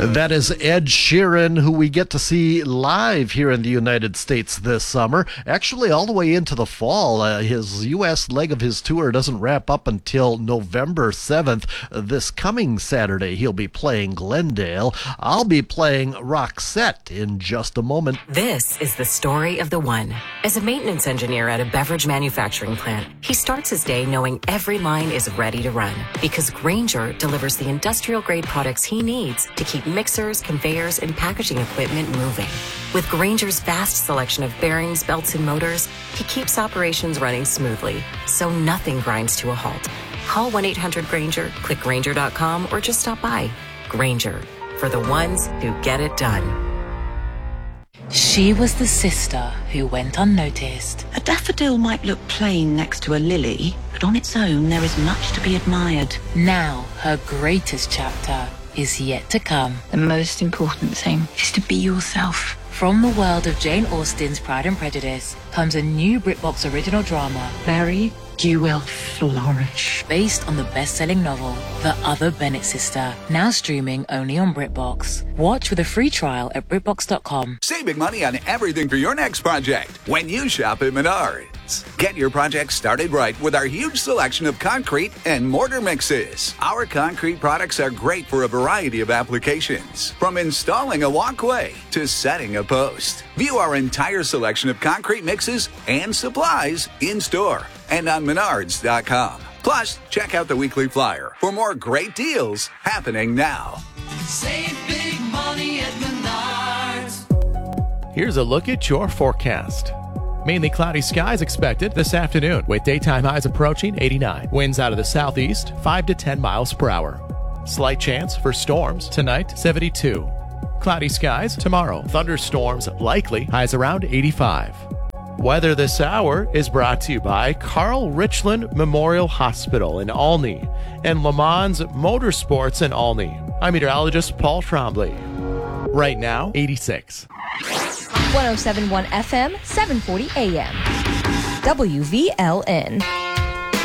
That is Ed Sheeran, who we get to see live here in the United States this summer. Actually, all the way into the fall. His U.S. leg of his tour doesn't wrap up until November 7th. This coming Saturday, he'll be playing Glendale. I'll be playing Roxette in just a moment. This is the story of the one. As a maintenance engineer at a beverage manufacturing plant, he starts his day knowing every line is ready to run because Grainger delivers the industrial-grade products he needs to keep mixers, conveyors, and packaging equipment moving. With Grainger's vast selection of bearings, belts, and motors, he keeps operations running smoothly, so nothing grinds to a halt. Call 1-800-GRAINGER, click Grainger.com, or just stop by. Grainger, for the ones who get it done. She was the sister who went unnoticed. A daffodil might look plain next to a lily, but on its own there is much to be admired. Now her greatest chapter is yet to come. The most important thing is to be yourself. From the world of Jane Austen's Pride and Prejudice comes a new BritBox original drama. Barry, you will flourish. Based on the best-selling novel, The Other Bennett Sister, now streaming only on BritBox. Watch with a free trial at BritBox.com. Save big money on everything for your next project when you shop at Menards. Get your project started right with our huge selection of concrete and mortar mixes. Our concrete products are great for a variety of applications, from installing a walkway to setting a post. View our entire selection of concrete mixes and supplies in store and on Menards.com. Plus, check out the weekly flyer for more great deals happening now. Save big money at Menards. Here's a look at your forecast. Mainly cloudy skies expected this afternoon, with daytime highs approaching 89. Winds out of the southeast, 5 to 10 miles per hour. Slight chance for storms tonight, 72. Cloudy skies tomorrow. Thunderstorms likely, highs around 85. Weather this hour is brought to you by Carl Richland Memorial Hospital in Olney and Le Mans Motorsports in Olney. I'm meteorologist Paul Trombley. Right now, 86. 107.1 FM, 740 AM. WVLN.